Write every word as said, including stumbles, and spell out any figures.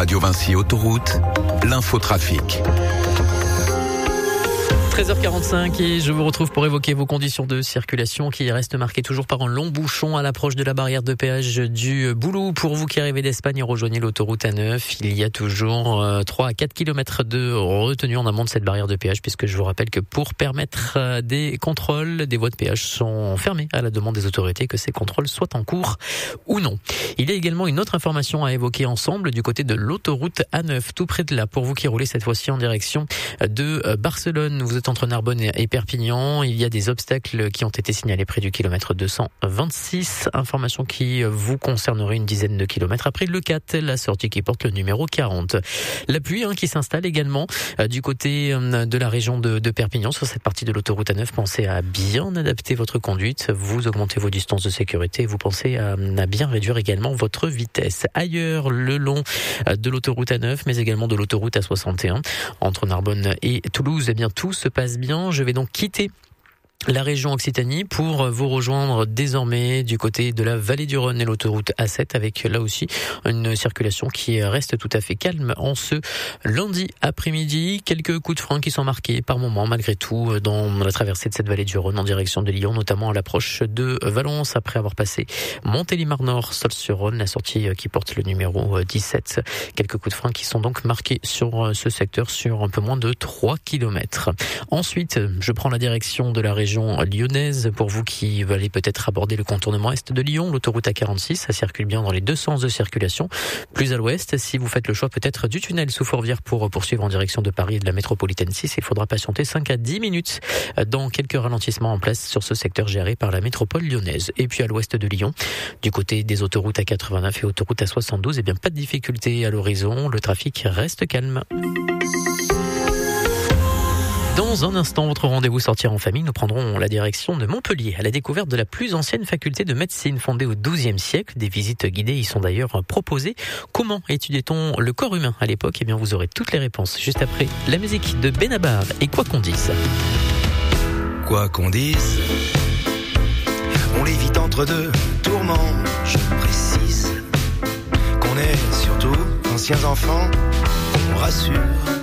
Radio Vinci Autoroute, l'infotrafic. treize heures quarante-cinq et je vous retrouve pour évoquer vos conditions de circulation qui restent marquées toujours par un long bouchon à l'approche de la barrière de péage du Boulou. Pour vous qui arrivez d'Espagne et rejoignez l'autoroute A neuf, il y a toujours euh, trois à quatre kilomètres de retenue en amont de cette barrière de péage, puisque je vous rappelle que pour permettre euh, des contrôles, des voies de péage sont fermées à la demande des autorités, que ces contrôles soient en cours ou non. Il y a également une autre information à évoquer ensemble du côté de l'autoroute A neuf, tout près de là, pour vous qui roulez cette fois-ci en direction de Barcelone. Vous entre Narbonne et Perpignan, il y a des obstacles qui ont été signalés près du kilomètre deux cent vingt-six. Information qui vous concernerait une dizaine de kilomètres après le quatre, la sortie qui porte le numéro quarante. La pluie hein, qui s'installe également euh, du côté euh, de la région de, de Perpignan sur cette partie de l'autoroute A neuf. Pensez à bien adapter votre conduite, vous augmentez vos distances de sécurité, vous pensez à, à bien réduire également votre vitesse. Ailleurs, le long de l'autoroute A neuf, mais également de l'autoroute A soixante et un entre Narbonne et Toulouse, eh bien tout se passe bien. Je vais donc quitter la région Occitanie pour vous rejoindre désormais du côté de la vallée du Rhône et l'autoroute A sept, avec là aussi une circulation qui reste tout à fait calme en ce lundi après-midi. Quelques coups de frein qui sont marqués par moments malgré tout dans la traversée de cette vallée du Rhône en direction de Lyon, notamment à l'approche de Valence après avoir passé Montélimar-Nord, Sols-sur-Rhône, la sortie qui porte le numéro dix-sept. Quelques coups de frein qui sont donc marqués sur ce secteur sur un peu moins de trois kilomètres. Ensuite, je prends la direction de la région lyonnaise. Pour vous qui allez peut-être aborder le contournement est de Lyon, l'autoroute A quarante-six, ça circule bien dans les deux sens de circulation. Plus à l'ouest, si vous faites le choix peut-être du tunnel sous Fourvière pour poursuivre en direction de Paris et de la métropolitaine six, il faudra patienter cinq à dix minutes dans quelques ralentissements en place sur ce secteur géré par la métropole lyonnaise. Et puis à l'ouest de Lyon, du côté des autoroutes A quatre-vingt-neuf et autoroute A soixante-douze, eh bien pas de difficulté à l'horizon, le trafic reste calme. Dans un instant, votre rendez-vous sortir en famille, nous prendrons la direction de Montpellier à la découverte de la plus ancienne faculté de médecine fondée au douzième siècle. Des visites guidées y sont d'ailleurs proposées. Comment étudiait-on le corps humain à l'époque ? Eh bien, vous aurez toutes les réponses juste après la musique de Benabar et Quoi qu'on dise. Quoi qu'on dise, on l'évite entre deux tourments. Je précise qu'on est surtout anciens enfants, on rassure.